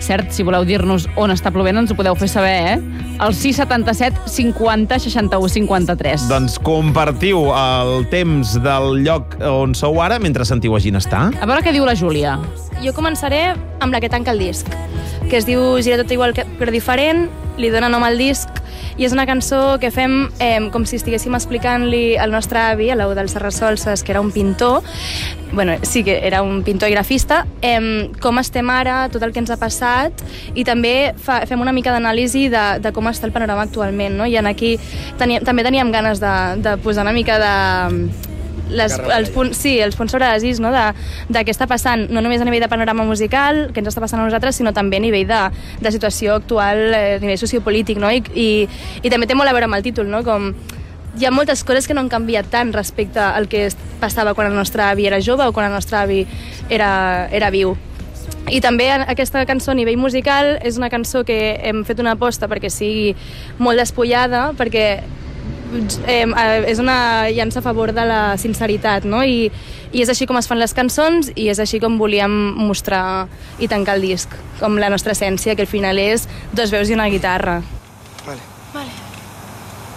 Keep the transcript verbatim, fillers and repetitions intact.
cert, si voleu dir-nos on està plovent, ens ho podeu fer saber, eh? El sis setanta-set cinquanta seixanta-u cinquanta-tres. Doncs compartiu el temps del lloc on sou ara mentre sentiu a Ginestar. A veure què diu la Júlia. Jo començaré amb la que tanca el disc, que es diu Gira tot igual que, però diferent, li dona nom al disc, i és una cançó que fem eh, com si estiguéssim explicant-li al nostre avi, a l'Au del Serrasolses, que era un pintor, bueno, sí que era un pintor i grafista, eh, com estem ara, tot el que ens ha passat, i també fa, fem una mica d'anàlisi de, de com està el panorama actualment, no? I en aquí teníem, també teníem ganes de, de posar una mica de... Les, els punts, sí, els punts sobre les is, no? de, de què està passant, no només a nivell de panorama musical, què ens està passant a nosaltres, sinó també a nivell de, de situació actual, a nivell sociopolític, no? I, i, i també té molt a veure amb el títol, no? Com hi ha moltes coses que no han canviat tant respecte al que passava quan el nostre avi era jove o quan el nostre avi era, era viu. I també aquesta cançó a nivell musical és una cançó que hem fet una aposta perquè sigui molt despullada, perquè Eh, és una llança a favor de la sinceritat, no? I, i és així com es fan les cançons i és així com volíem mostrar i tancar el disc, com la nostra essència, que al final és dos veus i una guitarra. Vale. Vale.